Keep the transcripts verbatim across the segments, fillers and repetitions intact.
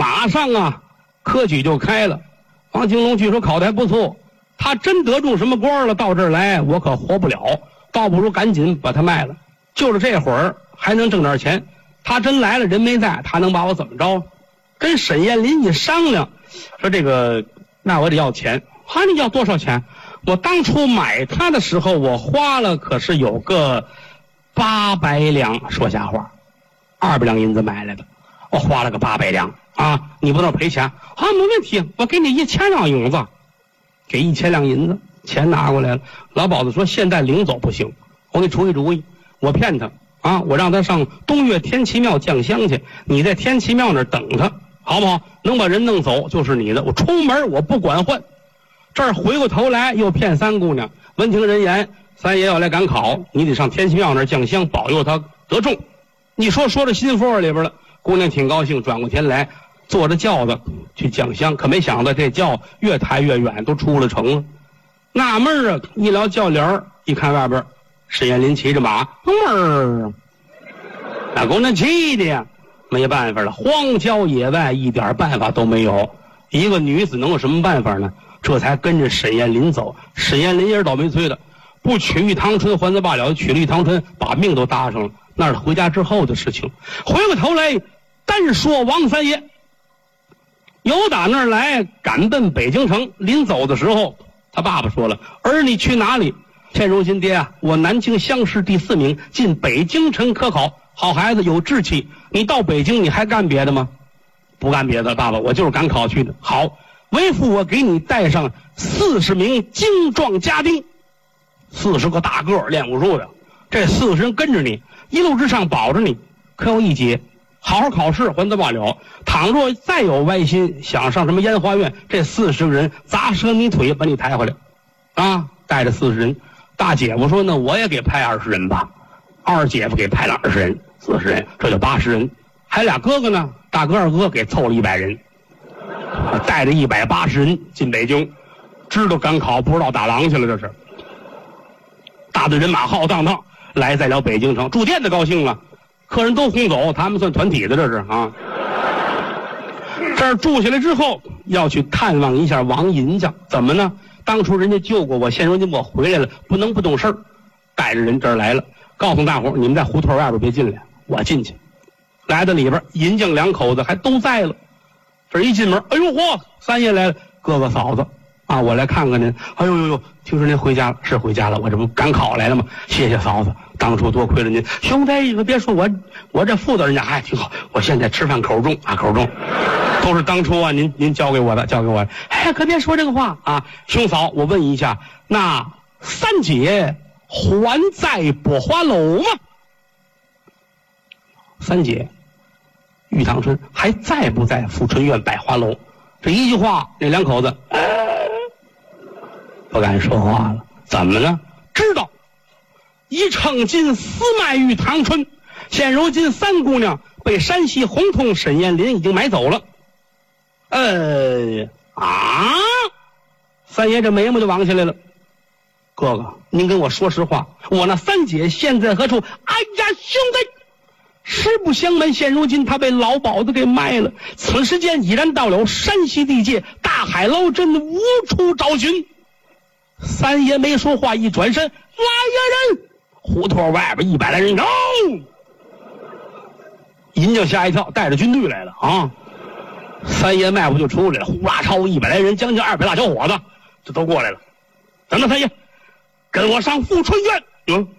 马上啊，科举就开了。王金龙据说考得还不错，他真得中什么官了，到这儿来我可活不了，倒不如赶紧把他卖了，就是这会儿还能挣点钱。他真来了，人没在，他能把我怎么着？跟沈艳林一商量，说这个那我得要钱。啊，你要多少钱？我当初买他的时候，我花了可是有个八百两，说瞎话，二百两银子买来的，我花了个八百两啊！你不能赔钱啊？没问题，我给你一千两银子，给一千两银子，钱拿过来了。老鸨子说现在领走不行，我给你出一主意，我骗他啊，我让他上东岳天齐庙降香去，你在天齐庙那儿等他，好不好？能把人弄走就是你的，我出门我不管换。这儿回过头来又骗三姑娘，闻听人言，三爷要来赶考，你得上天齐庙那儿降香，保佑他得中。你说说到心窝里边了，姑娘挺高兴，转过天来坐着轿子去降香，可没想到这轿越抬越远，都出了城了。纳闷啊，一撩轿帘一看外边沈艳林骑着马，儿那姑娘气的呀，没办法了，荒郊野外一点办法都没有。一个女子能有什么办法呢？这才跟着沈艳林走。沈艳林也是倒霉催的，不娶玉堂春还则罢了，娶了玉堂春把命都搭上了，那是回家之后的事情。回过头来单说王三爷，由打那儿来赶奔北京城，临走的时候他爸爸说了，儿你去哪里？现如今爹啊，我南京乡试第四名，进北京城科考，好孩子有志气，你到北京你还干别的吗？不干别的，爸爸我就是赶考去的。好，为父我给你带上四十名精壮家丁，四十个大个儿练武术的，这四十人跟着你，一路之上保着你。可有一节，好好考试还则罢了，倘若再有歪心想上什么烟花院，这四十个人砸折你腿把你抬回来啊！带着四十人，大姐夫说呢，我也给派二十人吧，二姐夫给派了二十人，四十人，这就八十人，还俩哥哥呢，大哥二哥给凑了一百人，带着一百八十人进北京，知道赶考不知道打狼去了，这是大队人马浩荡荡来在了北京城，住店的高兴了，客人都轰走，他们算团体的，这是啊。这儿住下来之后要去探望一下王银家，怎么呢？当初人家救过我，现如今我回来了，不能不懂事儿，带着人这儿来了，告诉大伙儿，你们在胡同外边别进来，我进去。来到里边，银匠两口子还都在了。这一进门，哎呦嚯，三爷来了，哥哥嫂子啊，我来看看您。哎呦呦呦，听说您回家了，是回家了，我这不赶考来了吗？谢谢嫂子，当初多亏了您。兄弟，你可别说我，我这负责人家还挺好，我现在吃饭口重啊，口重。都是当初啊，您您教给我的，教给我的。哎，可别说这个话啊，兄嫂，我问一下，那三姐还在柏花楼吗？三姐，玉堂春还在不在富春院百花楼？这一句话，那两口子、呃、不敢说话了。怎么呢？知道一称金私卖玉堂春，现如今三姑娘被山西洪洞沈艳林已经买走了。呃啊！三爷这眉毛就往起来了。哥哥，您跟我说实话，我那三姐现在何处？哎呀，兄弟，实不相瞒，现如今她被老鸨子给卖了。此时间已然到了山西地界，大海捞针，无处找寻。三爷没说话，一转身，来呀人！胡同外边一百来人，走！银匠吓一跳，带着军队来了啊！三爷迈步就出来了，呼啦超一百来人，将近二百大小伙子，这都过来了。等等，三爷，跟我上富春院。嗯，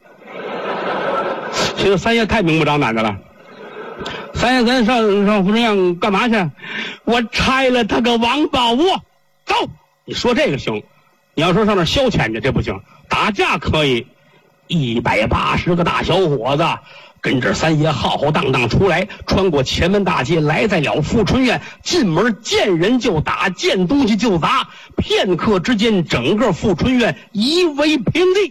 这个三爷太明目张胆的了。三爷，咱上上富春院干嘛去？我拆了他个王八窝。走，你说这个行，你要说上那消遣去，这不行。打架可以，一百八十个大小伙子。跟着三爷浩浩荡荡出来，穿过前门大街，来在了富春院。进门见人就打，见东西就砸。片刻之间，整个富春院夷为平地。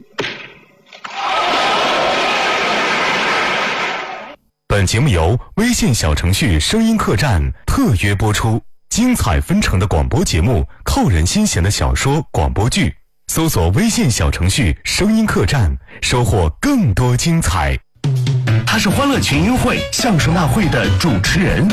本节目由微信小程序声音客栈特约播出，精彩纷呈的广播节目，扣人心弦的小说广播剧，搜索微信小程序声音客栈，收获更多精彩。 他是欢乐群英会相声大会的主持人，